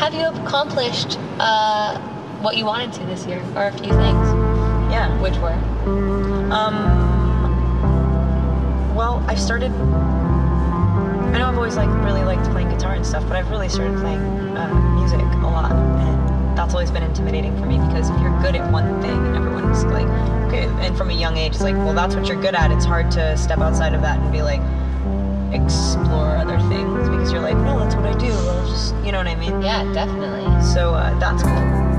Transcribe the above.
have you accomplished what you wanted to this year, or a few things? Yeah. Which were? Well, I've started. I know I've always really liked playing guitar and stuff, but I've really started playing music a lot, and that's always been intimidating for me because if you're good at one thing and everyone's like, okay, and from a young age, it's like, well, that's what you're good at. It's hard to step outside of that and be like, explore other things because you're like, no, that's what I do. I'll just, you know what I mean? Yeah, definitely. So that's cool.